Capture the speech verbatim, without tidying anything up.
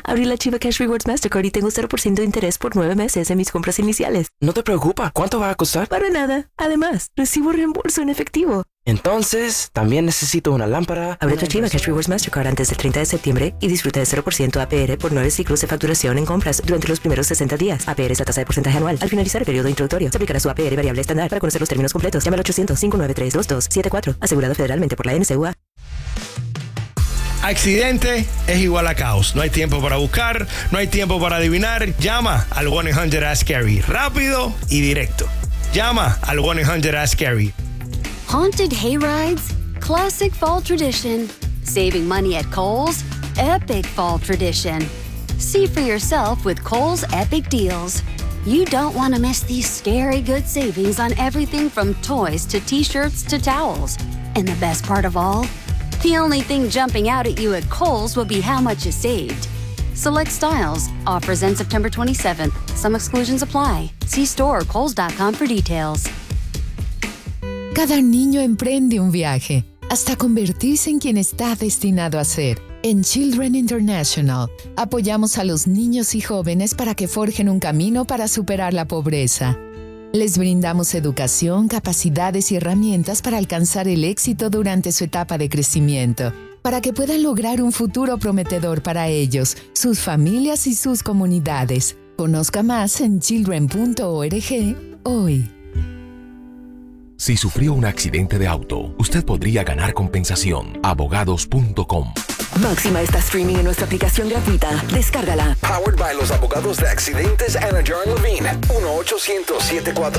abrí la Chiva Cash Rewards Mastercard y tengo cero por ciento de interés por nueve meses en mis compras iniciales. No te preocupa, ¿cuánto va a costar? Para nada. Además, recibo reembolso en efectivo. Entonces, también necesito una lámpara. Abre tu Chiva Cash Rewards Mastercard antes del treinta de septiembre y disfruta de cero por ciento A P R por nueve ciclos de facturación en compras durante los primeros sesenta días. A P R es la tasa de porcentaje anual. Al finalizar el periodo introductorio, se aplicará su A P R variable estándar. Para conocer los términos completos, llama al ochocientos, cinco nueve tres, dos dos siete cuatro. Asegurado federalmente por la N C U A. Accidente es igual a caos. No hay tiempo para buscar, no hay tiempo para adivinar. Llama al one eight hundred ask Gary. Rápido y directo. Llama al one eight hundred ask Gary. Haunted hayrides? Classic fall tradition. Saving money at Kohl's? Epic fall tradition. See for yourself with Kohl's Epic Deals. You don't want to miss these scary good savings on everything from toys to t-shirts to towels. And the best part of all? The only thing jumping out at you at Kohl's will be how much you saved. Select styles. Offers end September twenty-seventh. Some exclusions apply. See store or kohls dot com for details. Cada niño emprende un viaje hasta convertirse en quien está destinado a ser. En Children International, apoyamos a los niños y jóvenes para que forjen un camino para superar la pobreza. Les brindamos educación, capacidades y herramientas para alcanzar el éxito durante su etapa de crecimiento, para que puedan lograr un futuro prometedor para ellos, sus familias y sus comunidades. Conozca más en children punto org hoy. Si sufrió un accidente de auto, usted podría ganar compensación. Abogados punto com. Máxima está streaming en nuestra aplicación gratuita. Descárgala. Powered by los abogados de accidentes Anna John Levine. uno ochocientos, setenta y cuatro